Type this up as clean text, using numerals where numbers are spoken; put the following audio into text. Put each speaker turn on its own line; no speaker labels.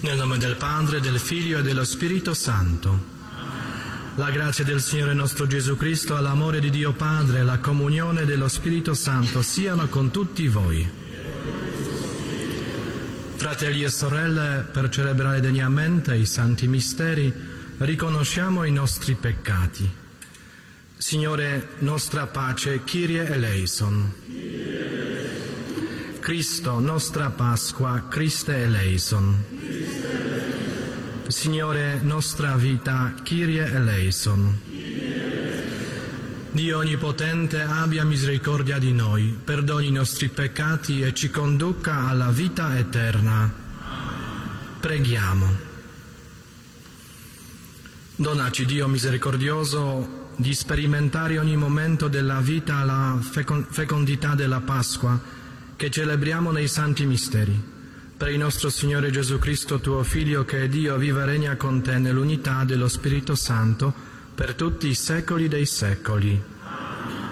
Nel nome del Padre, del Figlio e dello Spirito Santo. La grazia del Signore nostro Gesù Cristo, l'amore di Dio Padre e la comunione dello Spirito Santo siano con tutti voi. Fratelli e sorelle, per celebrare degnamente i santi misteri, riconosciamo i nostri peccati. Signore, nostra pace, Kyrie eleison. Cristo, nostra Pasqua, Christe eleison. Signore, nostra vita, Kyrie eleison. Dio Onnipotente abbia misericordia di noi, perdoni i nostri peccati e ci conduca alla vita eterna. Preghiamo. Donaci, Dio misericordioso, di sperimentare ogni momento della vita la fecondità della Pasqua che celebriamo nei santi misteri. Per il nostro Signore Gesù Cristo, tuo Figlio, che è Dio, vive e regna con te nell'unità dello Spirito Santo, per tutti i secoli dei secoli.